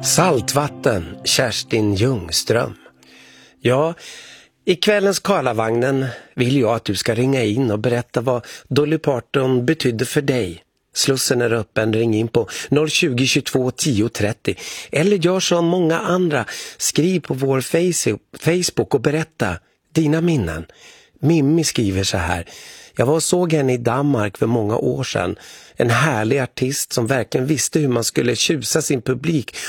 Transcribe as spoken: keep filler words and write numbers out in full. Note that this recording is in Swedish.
Saltvatten, Kerstin Ljungström. Ja, i kvällens Karlavagnen vill jag att du ska ringa in och berätta vad Dolly Parton betydde för dig. Slussen är öppen, ring in på noll tjugo, tjugotvå, tio, trettio. Eller gör som många andra, skriv på vår Facebook och berätta dina minnen. Mimmi skriver så här: jag var och såg henne i Danmark för många år sedan. En härlig artist som verkligen visste hur man skulle tjusa sin publik